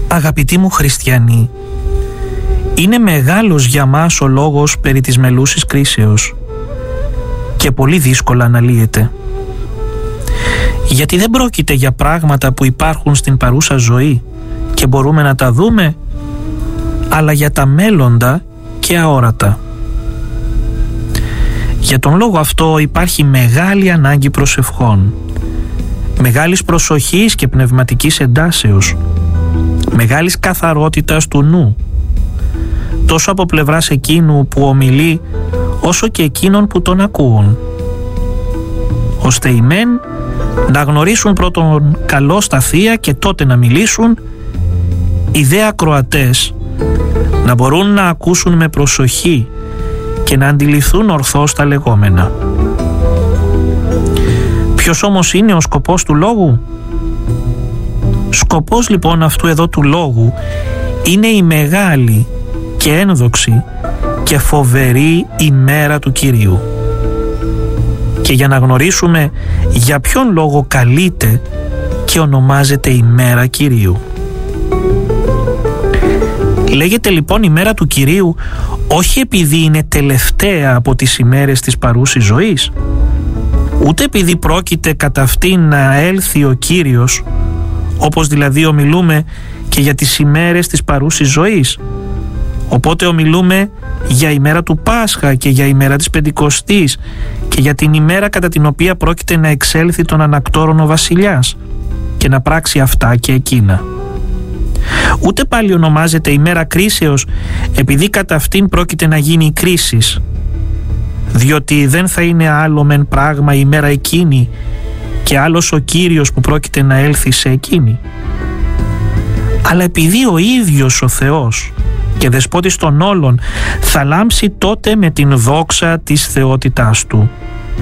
Αγαπητοί μου χριστιανοί, είναι μεγάλος για μας ο λόγος περί της μελούσης κρίσεως και πολύ δύσκολα αναλύεται. Γιατί δεν πρόκειται για πράγματα που υπάρχουν στην παρούσα ζωή και μπορούμε να τα δούμε, αλλά για τα μέλλοντα και αόρατα. Για τον λόγο αυτό υπάρχει μεγάλη ανάγκη προσευχών, μεγάλης προσοχής και πνευματικής εντάσεως, μεγάλης καθαρότητας του νου, τόσο από πλευράς εκείνου που ομιλεί, όσο και εκείνων που τον ακούουν, ώστε οι μεν να γνωρίσουν πρώτον καλό στα θεία και τότε να μιλήσουν, οι δε ακροατές να μπορούν να ακούσουν με προσοχή και να αντιληφθούν ορθώς τα λεγόμενα. Ποιος όμως είναι ο σκοπός του λόγου? Σκοπός λοιπόν αυτού εδώ του λόγου είναι η μεγάλη και ένδοξη και φοβερή ημέρα του Κυρίου. Και για να γνωρίσουμε για ποιον λόγο καλείται και ονομάζεται ημέρα Κυρίου. Λέγεται λοιπόν ημέρα του Κυρίου όχι επειδή είναι τελευταία από τις ημέρες της παρούσης ζωής, ούτε επειδή πρόκειται κατά αυτήν να έλθει ο Κύριος, όπως δηλαδή ομιλούμε και για τις ημέρες της παρούσης ζωής. Οπότε ομιλούμε για ημέρα του Πάσχα και για ημέρα της Πεντηκοστής και για την ημέρα κατά την οποία πρόκειται να εξέλθει τον ανακτόρον ο βασιλιάς και να πράξει αυτά και εκείνα. Ούτε πάλι ονομάζεται ημέρα κρίσεως επειδή κατά αυτήν πρόκειται να γίνει η κρίσης, διότι δεν θα είναι άλλο μεν πράγμα η ημέρα εκείνη και άλλος ο Κύριος που πρόκειται να έλθει σε εκείνη, αλλά επειδή ο ίδιος ο Θεός και δεσπότης των όλων θα λάμψει τότε με την δόξα της θεότητάς Του.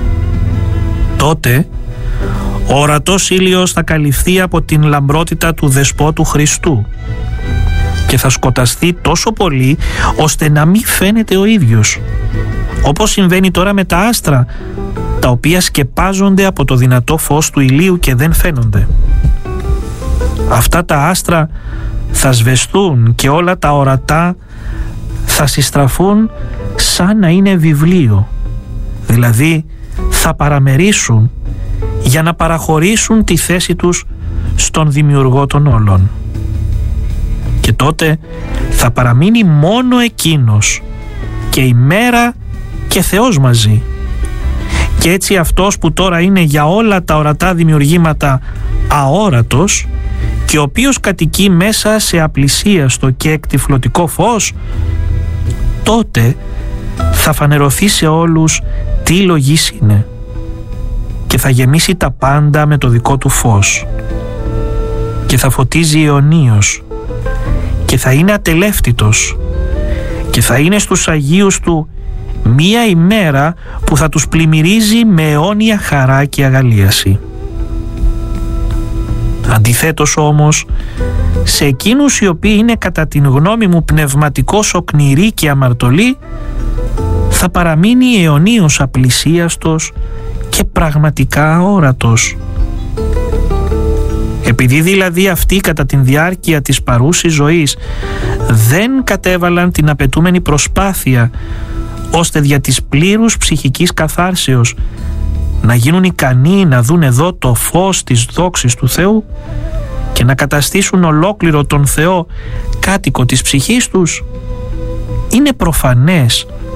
Τότε ο ορατός ήλιος θα καλυφθεί από την λαμπρότητα του Δεσπότου Χριστού και θα σκοταστεί τόσο πολύ ώστε να μην φαίνεται ο ίδιος, όπως συμβαίνει τώρα με τα άστρα, τα οποία σκεπάζονται από το δυνατό φως του ηλίου και δεν φαίνονται. Αυτά τα άστρα θα σβεστούν και όλα τα ορατά θα συστραφούν σαν να είναι βιβλίο, δηλαδή θα παραμερίσουν για να παραχωρήσουν τη θέση τους στον Δημιουργό των όλων. Και τότε θα παραμείνει μόνο Εκείνος και η μέρα και Θεός μαζί. Και έτσι αυτός που τώρα είναι για όλα τα ορατά δημιουργήματα αόρατος και ο οποίος κατοικεί μέσα σε απλησίαστο και εκτυφλωτικό φως, τότε θα φανερωθεί σε όλους τι λογής είναι και θα γεμίσει τα πάντα με το δικό του φως και θα φωτίζει αιωνίως και θα είναι ατελεύτητος και θα είναι στους Αγίους Του μία ημέρα που θα τους πλημμυρίζει με αιώνια χαρά και αγαλίαση. Αντιθέτως όμως, σε εκείνους οι οποίοι είναι κατά την γνώμη μου πνευματικώς οκνηροί και αμαρτωλοί, θα παραμείνει αιωνίως απλησίαστος και πραγματικά αόρατος. Επειδή δηλαδή αυτοί κατά την διάρκεια της παρούσης ζωής δεν κατέβαλαν την απαιτούμενη προσπάθεια ώστε δια της πλήρους ψυχικής καθάρσεως να γίνουν ικανοί να δουν εδώ το φως της δόξης του Θεού και να καταστήσουν ολόκληρο τον Θεό κάτοικο της ψυχής τους, είναι προφανές